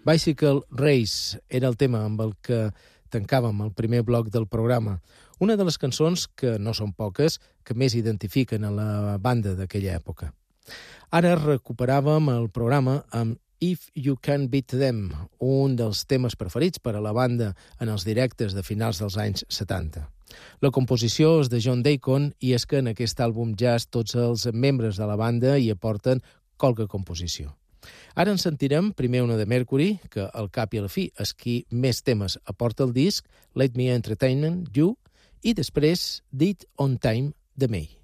Bicycle Race era el tema amb el que tancàvem el primer bloc del programa. Una de les cançons, que no són poques, que més identifiquen a la banda d'aquella època. Ara recuperàvem el programa amb If You Can Beat Them, un dels temes preferits per a la banda en els directes de finals dels anys 70. La composició és de John Deacon i és que en aquest àlbum jazz tots els membres de la banda hi aporten qualque composició. Ara en sentirem primer una de Mercury, que al cap i a la fi és qui més temes aporta el disc, Let Me Entertain You, i després Dead on Time de May.